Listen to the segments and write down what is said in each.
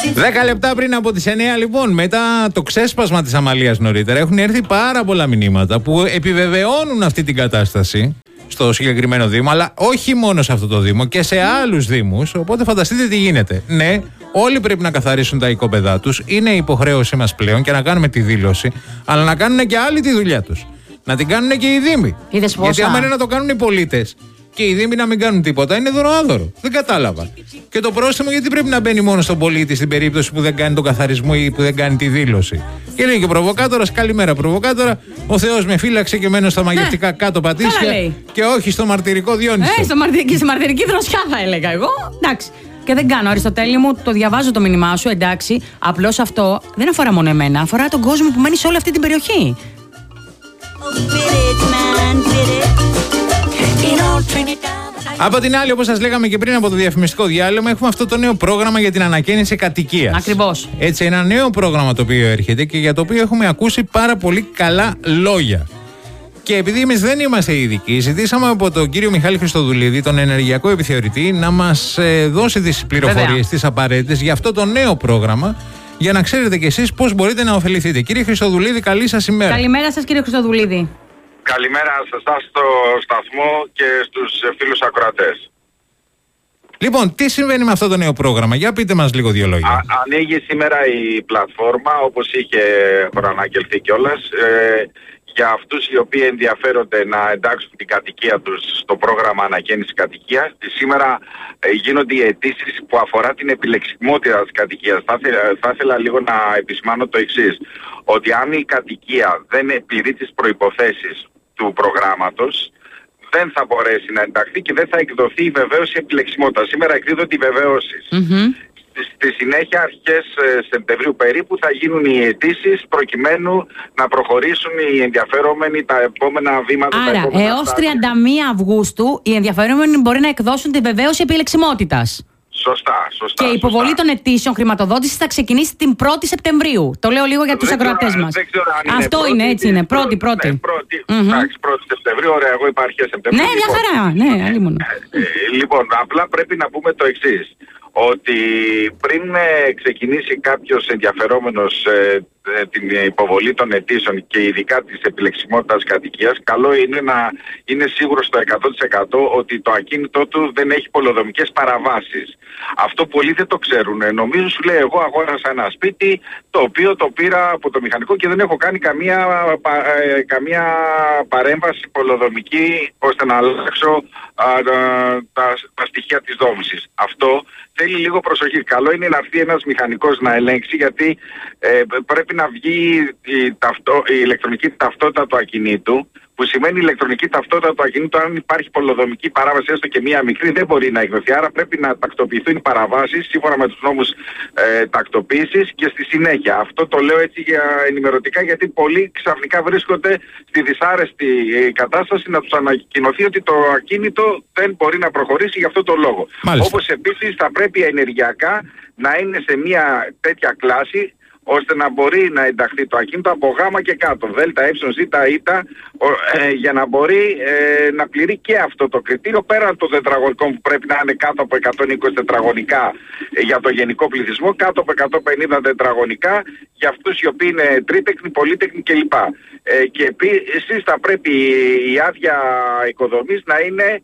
10 λεπτά πριν από τις 9 λοιπόν, μετά το ξέσπασμα της Αμαλίας νωρίτερα, έχουν έρθει πάρα πολλά μηνύματα που επιβεβαιώνουν αυτή την κατάσταση στο συγκεκριμένο Δήμο, αλλά όχι μόνο σε αυτό το Δήμο και σε άλλους Δήμους. Οπότε φανταστείτε τι γίνεται. Ναι, όλοι πρέπει να καθαρίσουν τα οικόπεδά τους. Είναι η υποχρέωσή μας πλέον και να κάνουμε τη δήλωση, αλλά να κάνουν και άλλοι τη δουλειά τους. Να την κάνουν και οι Δήμοι. Γιατί άμα είναι να το κάνουν οι πολίτες και οι Δήμοι να μην κάνουν τίποτα, είναι δωροάδωρο. Δεν κατάλαβα. Και το πρόστιμο γιατί πρέπει να μπαίνει μόνο στον πολίτη στην περίπτωση που δεν κάνει τον καθαρισμό ή που δεν κάνει τη δήλωση. Και λέει και ο προβοκάτορας, καλημέρα προβοκάτορα. Ο Θεός με φύλαξε και μένω στα μαγευτικά κάτω πατήσια και όχι στο μαρτυρικό Διόνυσο. Και στη μαρτυρική δροσιά θα έλεγα εγώ. Εντάξει. Και δεν κάνω, Αριστοτέλη μου, το διαβάζω το μήνυμά σου, εντάξει. Απλώς αυτό δεν αφορά μόνο εμένα, αφορά τον κόσμο που μένει σε όλη αυτή την περιοχή. Από την άλλη, όπως σας λέγαμε και πριν από το διαφημιστικό διάλειμμα, έχουμε αυτό το νέο πρόγραμμα για την ανακαίνιση κατοικίας. Ακριβώς. Έτσι, ένα νέο πρόγραμμα το οποίο έρχεται και για το οποίο έχουμε ακούσει πάρα πολύ καλά λόγια. Και επειδή εμείς δεν είμαστε ειδικοί, ζητήσαμε από τον κύριο Μιχάλη Χριστοδουλίδη, τον ενεργειακό επιθεωρητή, να μας δώσει τις πληροφορίες, τις απαραίτητες για αυτό το νέο πρόγραμμα, για να ξέρετε κι εσείς πώς μπορείτε να ωφεληθείτε. Κύριε Χριστοδουλίδη, καλή σας ημέρα. Καλημέρα σας, κύριε Χριστοδουλίδη. Καλημέρα σε εσάς στο σταθμό και στους φίλους ακροατές. Λοιπόν, τι συμβαίνει με αυτό το νέο πρόγραμμα, για πείτε μας λίγο δύο λόγια. Ανοίγει σήμερα η πλατφόρμα, όπως είχε προαναγγελθεί κιόλας, για αυτούς οι οποίοι ενδιαφέρονται να εντάξουν την κατοικία τους στο πρόγραμμα ανακαίνιση κατοικίας. Σήμερα γίνονται οι αιτήσεις που αφορά την επιλεξιμότητα της κατοικίας. Θα ήθελα λίγο να επισημάνω το εξής, ότι αν η κατοικία δεν πληρεί τις προϋποθέσεις του προγράμματος, δεν θα μπορέσει να ενταχθεί και δεν θα εκδοθεί η βεβαίωση επιλεξιμότητας. Σήμερα εκδίδονται οι βεβαίωσεις. Στη συνέχεια, αρχές Σεπτεμβρίου περίπου, θα γίνουν οι αιτήσεις προκειμένου να προχωρήσουν οι ενδιαφερόμενοι τα επόμενα βήματα. Άρα, έως 31 Αυγούστου οι ενδιαφερόμενοι μπορεί να εκδώσουν τη βεβαίωση επιλεξιμότητας. Σωστά. Και η υποβολή των αιτήσεων χρηματοδότησης θα ξεκινήσει την 1η Σεπτεμβρίου. Το λέω λίγο για τους ακροατές μας. Αυτό είναι, έτσι είναι. Πρώτη. Εντάξει, 1η Σεπτεμβρίου, ωραία, εγώ είπα αρχές Σεπτεμβρίου. Ναι, μια χαρά. Ναι, αλλήμον. Λοιπόν, απλά πρέπει να πούμε το εξής. Ότι πριν ξεκινήσει κάποιος ενδιαφερόμενος την υποβολή των αιτήσεων και ειδικά της επιλεξιμότητας κατοικίας, καλό είναι να είναι σίγουρος στο 100% ότι το ακίνητό του δεν έχει πολεοδομικές παραβάσεις. Αυτό πολλοί δεν το ξέρουν. Νομίζω σου λέει, εγώ αγόρασα ένα σπίτι το οποίο το πήρα από το μηχανικό και δεν έχω κάνει καμία παρέμβαση πολεοδομική ώστε να αλλάξω τα στοιχεία της δόμησης. Αυτό θέλει λίγο προσοχή. Καλό είναι να έρθει ένας μηχανικός να ελέγξει, γιατί πρέπει να βγει η ηλεκτρονική ταυτότητα του ακινήτου, που σημαίνει η ηλεκτρονική ταυτότητα του ακινήτου, αν υπάρχει πολεοδομική παράβαση έστω και μία μικρή, δεν μπορεί να εκδοθεί. Άρα πρέπει να τακτοποιηθούν οι παραβάσεις σύμφωνα με τους νόμους τακτοποίησης και στη συνέχεια. Αυτό το λέω έτσι ενημερωτικά, γιατί πολλοί ξαφνικά βρίσκονται στη δυσάρεστη κατάσταση να τους ανακοινωθεί ότι το ακίνητο δεν μπορεί να προχωρήσει για αυτό το λόγο. Όπως επίσης θα πρέπει ενεργειακά να είναι σε μία τέτοια κλάση, ώστε να μπορεί να ενταχθεί το ακίνητο από γάμα και κάτω, δέλτα, ζ, ήτα, για να μπορεί να πληρεί και αυτό το κριτήριο, πέραν των τετραγωνικών που πρέπει να είναι κάτω από 120 τετραγωνικά για το γενικό πληθυσμό, κάτω από 150 τετραγωνικά για αυτούς οι οποίοι είναι τρίτεκνοι, πολύτεκνοι κλπ. Και επίσης θα πρέπει η άδεια οικοδομής να είναι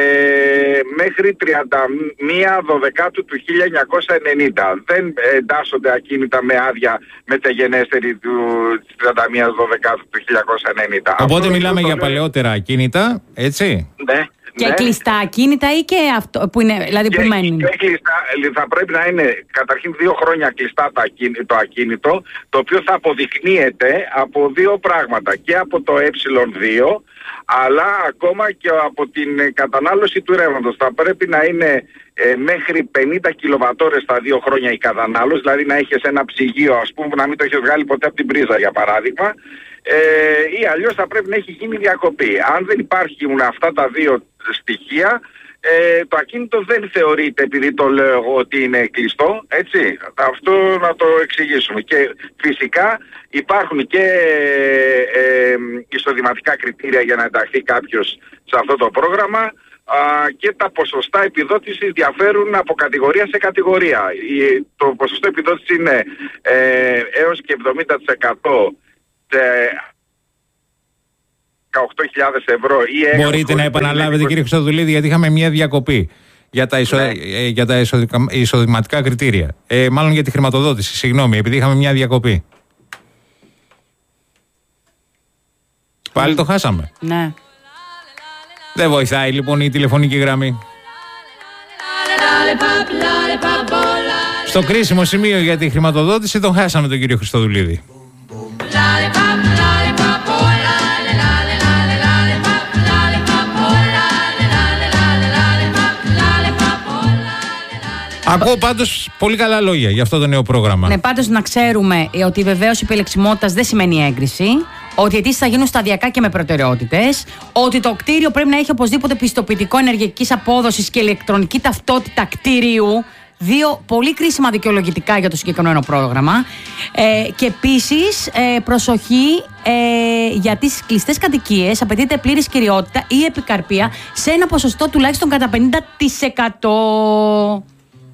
μέχρι 31 Δωδεκάτου του 1990. Δεν εντάσσονται ακίνητα με άδεια μεταγενέστερη του 31 Δωδεκάτου του 1990. Οπότε μιλάμε για παλαιότερα ακίνητα, έτσι? Ναι. Και κλειστά ακίνητα ή και αυτό που είναι, δηλαδή που μένει? Και κλειστά, θα πρέπει να είναι καταρχήν 2 χρόνια κλειστά το ακίνητο, το οποίο θα αποδεικνύεται από 2 πράγματα. Και από το ε2, αλλά ακόμα και από την κατανάλωση του ρεύματος. Θα πρέπει να είναι μέχρι 50 κιλοβατόρες τα 2 χρόνια η κατανάλωση, δηλαδή να έχεις ένα ψυγείο, ας πούμε, να μην το έχεις βγάλει ποτέ από την πρίζα, για παράδειγμα, ή αλλιώς θα πρέπει να έχει γίνει διακοπή. Αν δεν υπάρχουν αυτά τα 2 στοιχεία, το ακίνητο δεν θεωρείται, επειδή το λέω εγώ, ότι είναι κλειστό, έτσι. Αυτό να το εξηγήσουμε. Και φυσικά υπάρχουν και εισοδηματικά κριτήρια για να ενταχθεί κάποιος σε αυτό το πρόγραμμα, και τα ποσοστά επιδότησης διαφέρουν από κατηγορία σε κατηγορία. Το ποσοστό επιδότησης είναι έως και 70% σε 18.000 ευρώ ή Μπορείτε να επαναλάβετε, κύριε Χριστοδουλίδη, γιατί είχαμε μια διακοπή για τα εισοδηματικά κριτήρια. Μάλλον για τη χρηματοδότηση, συγγνώμη, επειδή είχαμε μια διακοπή. Πάλι το χάσαμε. Ναι. Δεν βοηθάει λοιπόν η τηλεφωνική γραμμή. Στο κρίσιμο σημείο για τη χρηματοδότηση τον χάσαμε τον κύριο Χριστοδουλίδη. Ακούω πάντως πολύ καλά λόγια για αυτό το νέο πρόγραμμα. Ναι, πάντως να ξέρουμε ότι βεβαίως η επιλεξιμότητας δεν σημαίνει έγκριση. Ότι οι αιτήσεις θα γίνουν σταδιακά και με προτεραιότητες. Ότι το κτίριο πρέπει να έχει οπωσδήποτε πιστοποιητικό ενεργειακής απόδοσης και ηλεκτρονική ταυτότητα κτίριου. Δύο πολύ κρίσιμα δικαιολογητικά για το συγκεκριμένο πρόγραμμα. Και επίσης, προσοχή, για τις κλειστές κατοικίες απαιτείται πλήρης κυριότητα ή επικαρπία σε ένα ποσοστό τουλάχιστον κατά 50%.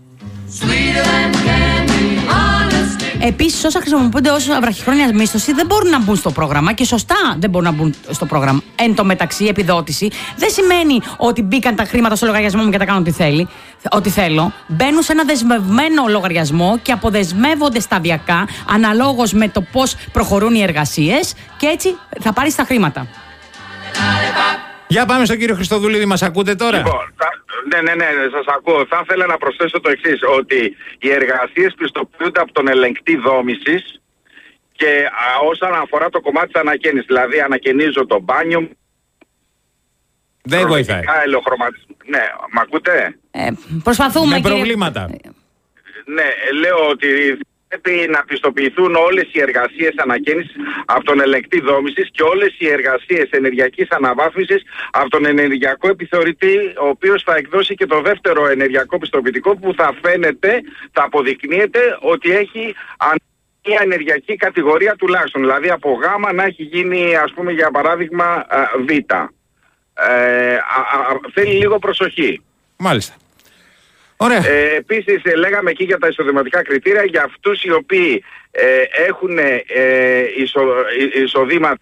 Επίσης, όσα χρησιμοποιούνται ως βραχυχρόνια μίσθωση δεν μπορούν να μπουν στο πρόγραμμα και σωστά δεν μπορούν να μπουν στο πρόγραμμα. Εν τω μεταξύ, η επιδότηση δεν σημαίνει ότι μπήκαν τα χρήματα στο λογαριασμό μου και τα κάνω ό,τι θέλω. Μπαίνουν σε ένα δεσμευμένο λογαριασμό και αποδεσμεύονται σταδιακά αναλόγως με το πώς προχωρούν οι εργασίες και έτσι θα πάρεις τα χρήματα. Για πάμε στον κύριο Χριστοδουλίδη, μας ακούτε τώρα? Ναι, σας ακούω. Θα ήθελα να προσθέσω το εξής, ότι οι εργασίες πιστοποιούνται από τον ελεγκτή δόμησης και όσον αφορά το κομμάτι της ανακαίνησης, δηλαδή ανακαινίζω το μπάνιο. Δεν βοηθάει. Ναι, μ' ακούτε? Προσπαθούμε. Με προβλήματα. Ναι, λέω ότι πρέπει να πιστοποιηθούν όλες οι εργασίες ανακαίνησης από τον ελεγκτή δόμησης και όλες οι εργασίες ενεργειακής αναβάθμισης από τον ενεργειακό επιθεωρητή, ο οποίος θα εκδώσει και το δεύτερο ενεργειακό πιστοποιητικό που θα φαίνεται, θα αποδεικνύεται ότι έχει μια ενεργειακή κατηγορία τουλάχιστον. Δηλαδή από Γ να έχει γίνει, ας πούμε, για παράδειγμα Β. Θέλει λίγο προσοχή. Μάλιστα. Ωραία. Επίσης λέγαμε εκεί για τα εισοδηματικά κριτήρια για αυτούς οι οποίοι έχουν εισοδήματα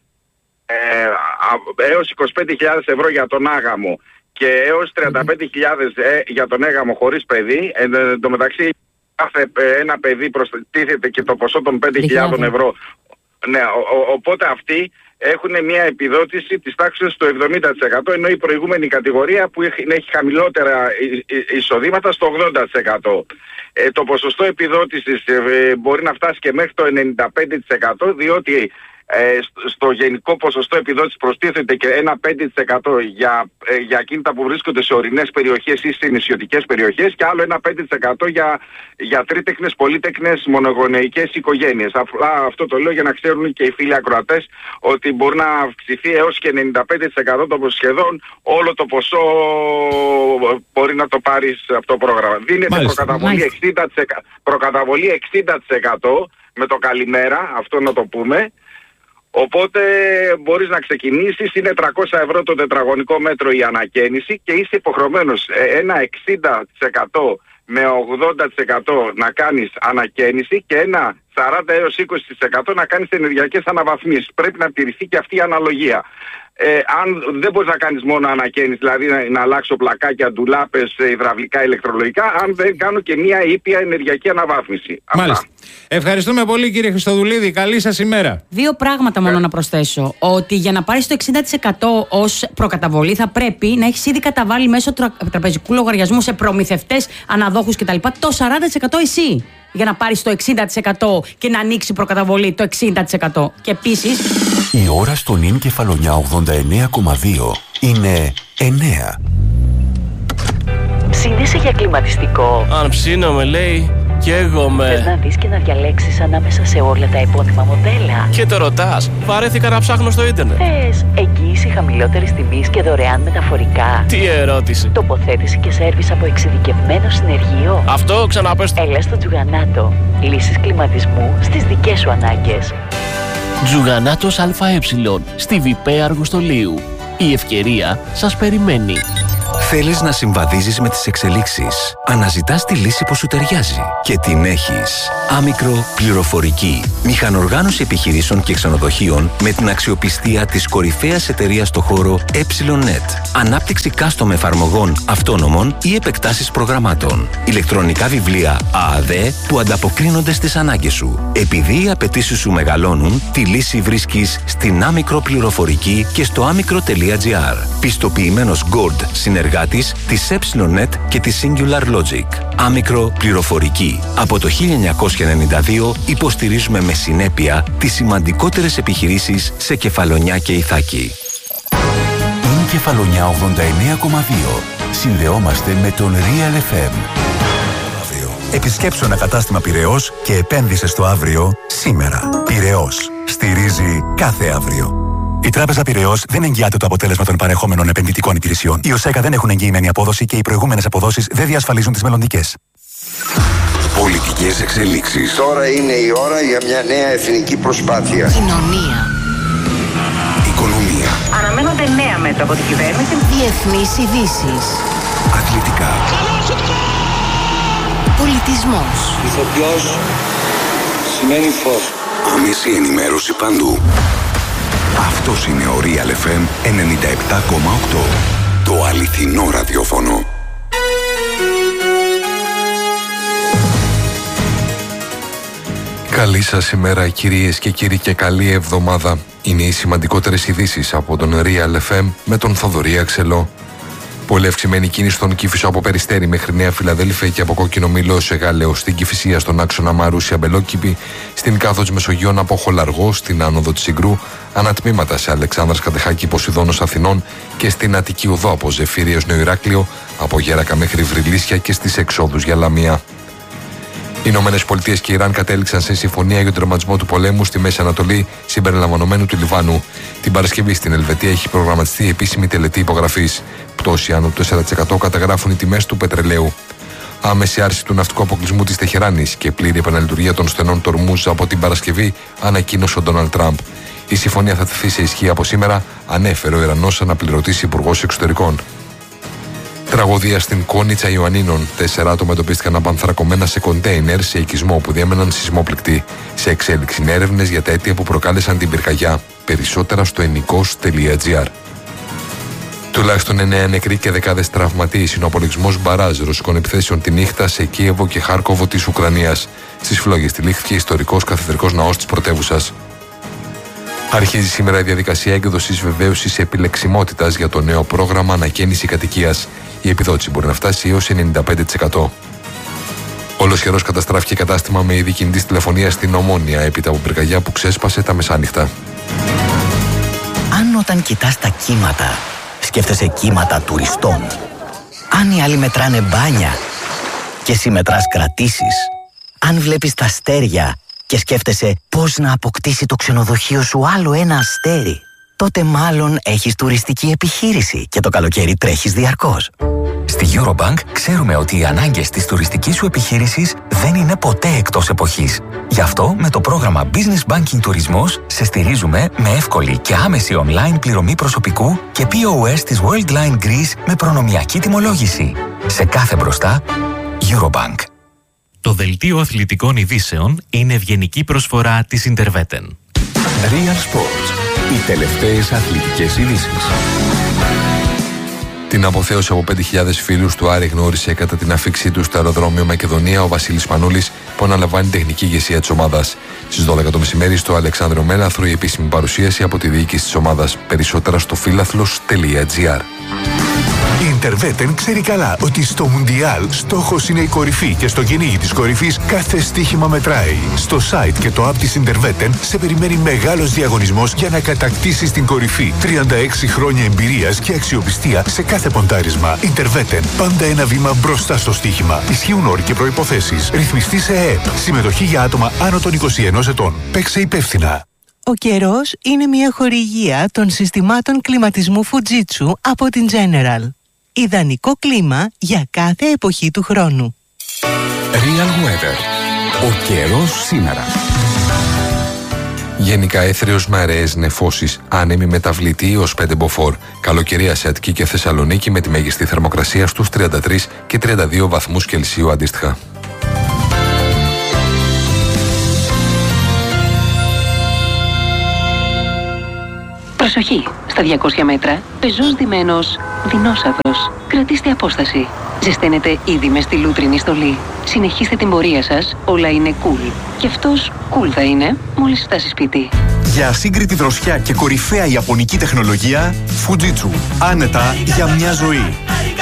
έως 25.000 ευρώ για τον άγαμο και έως 35.000 για τον έγαμο χωρίς παιδί. Εν τω μεταξύ κάθε ένα παιδί προστίθεται και το ποσό των 5.000 ευρώ. Ναι, οπότε αυτοί έχουν μια επιδότηση της τάξης του 70%, ενώ η προηγούμενη κατηγορία που έχει χαμηλότερα εισοδήματα στο 80%. Το ποσοστό επιδότησης μπορεί να φτάσει και μέχρι το 95%, διότι στο γενικό ποσοστό επιδότησης προστίθεται και ένα 5% για ακίνητα που βρίσκονται σε ορεινές περιοχές ή σε νησιωτικές περιοχές και άλλο ένα 5% για τρίτεκνες, πολύτεκνες, μονογονεϊκές οικογένειες. Αυτό το λέω για να ξέρουν και οι φίλοι ακροατές ότι μπορεί να αυξηθεί έως και 95% το σχεδόν όλο το ποσό μπορεί να το πάρεις από το πρόγραμμα. Δίνεται προκαταβολή 60% με το καλημέρα, αυτό να το πούμε. Οπότε μπορείς να ξεκινήσεις, είναι 300 ευρώ το τετραγωνικό μέτρο η ανακαίνιση και είσαι υποχρεωμένος ένα 60% με 80% να κάνεις ανακαίνιση και ένα 40 έως 20% να κάνεις ενεργειακές αναβαθμίσεις. Πρέπει να τηρηθεί και αυτή η αναλογία. Αν δεν μπορείς να κάνεις μόνο ανακαίνιση, δηλαδή να αλλάξω πλακάκια, ντουλάπες, υδραυλικά, ηλεκτρολογικά, αν δεν κάνω και μια ήπια ενεργειακή αναβάθμιση. Μάλιστα. Ευχαριστούμε πολύ κύριε Χριστοδουλίδη. Καλή σας ημέρα. Δύο πράγματα μόνο να προσθέσω. Ότι για να πάρεις το 60% ως προκαταβολή θα πρέπει να έχεις ήδη καταβάλει μέσω τραπεζικού λογαριασμού σε προμηθευτές, αναδόχους κτλ. Το 40% εσύ. Για να πάρεις το 60% και να ανοίξει προκαταβολή το 60%. Και επίσης, η ώρα στο νυν Κεφαλονιά 89,2 είναι 9. Ψήνεσαι για κλιματιστικό? Αν ψήνομαι, λέει, καίγομαι. Θες να δεις και να διαλέξεις ανάμεσα σε όλα τα επώνυμα μοντέλα? Και το ρωτάς, βαρέθηκα να ψάχνω στο ίντερνετ. Θες εγγύηση χαμηλότερης τιμής και δωρεάν μεταφορικά? Τι ερώτηση. Τοποθέτηση και σέρβις από εξειδικευμένο συνεργείο? Αυτό ξαναπες. Έλα στο Τζουγανάτο. Λύσεις κλιματισμού στις δικές σου ανάγκες. Τζουγανάτος ΑΕ στη Βιπέ Αργοστολίου. Η ευκαιρία σας περιμένει. Θέλεις να συμβαδίζεις με τις εξελίξεις. Αναζητάς τη λύση που σου ταιριάζει. Και την έχεις. Άμικρο πληροφορική. Μηχανοργάνωση επιχειρήσεων και ξενοδοχείων με την αξιοπιστία της κορυφαίας εταιρείας στο χώρο E.net. Ανάπτυξη custom εφαρμογών αυτόνομων ή επεκτάσεις προγραμμάτων. Ηλεκτρονικά βιβλία ΑΑΔ που ανταποκρίνονται στις ανάγκες σου. Επειδή οι απαιτήσεις σου μεγαλώνουν, τη λύση βρίσκεις στην Άμικρο πληροφορική και στο άμικρο.gr. Πιστοποιημένος Gold συνεργάτης της E.net και της Singular Logic. Άμικρο πληροφορική. Από το 1992 υποστηρίζουμε με συνέπεια τις σημαντικότερες επιχειρήσεις σε Κεφαλονιά και Ιθάκη. Είναι Κεφαλονιά 89,2. Συνδεόμαστε με τον Real FM. Επισκέψου ένα κατάστημα Πειραιώς και επένδυσε στο αύριο σήμερα. Πειραιώς. Στηρίζει κάθε αύριο. Η Τράπεζα Πειραιώς δεν εγγυάται το αποτέλεσμα των παρεχόμενων επενδυτικών υπηρεσιών. Οι ΟΣΕΚΑ δεν έχουν εγγυημένη απόδοση και οι προηγούμενες αποδόσεις δεν διασφαλίζουν τις μελλοντικές. Πολιτικές εξελίξεις. Τώρα είναι η ώρα για μια νέα εθνική προσπάθεια. Κοινωνία. Οικονομία. Αναμένονται νέα μέτρα από την κυβέρνηση. Διεθνείς ειδήσεις. Αθλητικά. Πολιτισμός. Ηθοποιός σημαίνει φως. Άμεση ενημέρωση παντού. Αυτός είναι ο Real FM 97,8. Το αληθινό ραδιόφωνο. Καλή σας ημέρα κυρίες και κύριοι και καλή εβδομάδα. Είναι οι σημαντικότερες ειδήσεις από τον Real FM με τον Θοδωρή Αξελό. Πολύ αυξημένη κίνηση στον Κήφισο από Περιστέρι μέχρι Νέα Φιλαδέλφια και από Κόκκινο Μήλο σε Γάλεο, στην Κηφισία στον άξονα Μαρούσια Μπελόκηπη, στην Κάθοδος Μεσογείων από Χολαργό, στην άνοδο της Συγκρού, ανατμήματα σε Αλεξάνδρας Κατεχάκη Ποσειδώνος Αθηνών και στην Αττική Οδό από Ζεφύριος Νέο Ηράκλειο, από Γέρακα μέχρι Βρυλίσια και στις εξόδους για Λαμία. Οι Ηνωμένες Πολιτείες και Ιράν κατέληξαν σε συμφωνία για τον τερματισμό του πολέμου στη Μέση Ανατολή, συμπεριλαμβανομένου του Λιβάνου. Την Παρασκευή στην Ελβετία έχει προγραμματιστεί επίσημη τελετή υπογραφής. Πτώση άνω του 4% καταγράφουν οι τιμές του πετρελαίου. Άμεση άρση του ναυτικού αποκλεισμού της Τεχεράνης και πλήρη επαναλειτουργία των στενών του Ορμούζ από την Παρασκευή, ανακοίνωσε ο Ντόναλντ Τραμπ. Η συμφωνία θα τεθεί σε ισχύ από σήμερα, ανέφερε ο Ιρανός αναπληρωτής υπουργός εξωτερικών. Τραγωδία στην Κόνιτσα Ιωαννίνων. 4 άτομα εντοπίστηκαν απανθρακωμένα σε κοντέινερ σε οικισμό που διέμεναν σεισμόπληκτοι. Σε εξέλιξη είναι έρευνες για τα αίτια που προκάλεσαν την πυρκαγιά. Περισσότερα στο ενικός.gr. Τουλάχιστον 9 νεκροί και δεκάδες τραυματίες είναι ο απολογισμός μπαράζ ρωσικών επιθέσεων τη νύχτα σε Κίεβο και Χάρκοβο της Ουκρανίας. Στις φλόγες τυλίχθηκε ιστορικός καθεδρικός ναός της πρωτεύουσας. Αρχίζει σήμερα η διαδικασία έκδοσης βεβαίωσης επιλεξιμότητας για το νέο πρόγραμμα ανακαίνιση κατοικίας. Η επιδότηση μπορεί να φτάσει έως 95%. Ολοσχερός καταστράφηκε κατάστημα με είδη κινητής τηλεφωνίας στην Ομόνια έπειτα από πυρκαγιά που ξέσπασε τα μεσάνυχτα. Αν όταν κοιτάς τα κύματα, σκέφτεσαι κύματα τουριστών. Αν οι άλλοι μετράνε μπάνια και εσύ μετράς κρατήσεις. Αν βλέπεις τα αστέρια και σκέφτεσαι πώς να αποκτήσει το ξενοδοχείο σου άλλο ένα αστέρι, τότε μάλλον έχεις τουριστική επιχείρηση και το καλοκαίρι τρέχεις διαρκώς. Στη Eurobank ξέρουμε ότι οι ανάγκες της τουριστικής σου επιχείρησης δεν είναι ποτέ εκτός εποχής. Γι' αυτό με το πρόγραμμα Business Banking Τουρισμός σε στηρίζουμε με εύκολη και άμεση online πληρωμή προσωπικού και POS της Worldline Greece με προνομιακή τιμολόγηση. Σε κάθε μπροστά, Eurobank. Το δελτίο αθλητικών ειδήσεων είναι ευγενική προσφορά της Interveten. Real Sports. Οι τελευταίες αθλητικές ειδήσεις. Την αποθέωση από 5.000 φίλους του Άρη γνώρισε κατά την αφήξή του στο αεροδρόμιο Μακεδονία ο Βασίλης Πανούλης, που αναλαμβάνει τεχνική ηγεσία της ομάδας. Στις 12 το μεσημέρι στο Αλεξάνδριο Μέλαθρο η επίσημη παρουσίαση από τη διοίκηση της ομάδας. Περισσότερα στο φίλαθλος.gr. Η Interveten ξέρει καλά ότι στο Μουντιάλ στόχος είναι η κορυφή και στο κυνήγι της κορυφής κάθε στοίχημα μετράει. Στο site και το app της Interveten σε περιμένει μεγάλος διαγωνισμός για να κατακτήσεις την κορυφή. 36 χρόνια εμπειρίας και αξιοπιστία σε κάθε ποντάρισμα. Interveten. Πάντα ένα βήμα μπροστά στο στοίχημα. Ισχύουν όροι και προϋποθέσεις. Ρυθμιστή σε ΕΕΠ. Συμμετοχή για άτομα άνω των 21 ετών. Παίξε υπεύθυνα. Ο καιρός είναι μια χορηγία των συστημάτων κλιματισμού Fujitsu από την General. Ιδανικό κλίμα για κάθε εποχή του χρόνου. Real Weather. Ο καιρός σήμερα. Γενικά έθριος με αραιές νεφώσεις, άνεμη μεταβλητή ως 5 μποφόρ. Καλοκαιρία σε Αττική και Θεσσαλονίκη με τη μέγιστη θερμοκρασία στους 33 και 32 βαθμούς Κελσίου αντίστοιχα. Προσοχή! Στα 200 μέτρα, πεζός ντυμένος δεινόσαυρος. Κρατήστε απόσταση. Ζεσταίνετε ήδη μες στη λούτρινη στολή. Συνεχίστε την πορεία σας, όλα είναι cool. Και αυτός cool θα είναι μόλις φτάσει σπίτι. Για ασύγκριτη δροσιά και κορυφαία ιαπωνική τεχνολογία, Fujitsu. Άνετα για μια ζωή.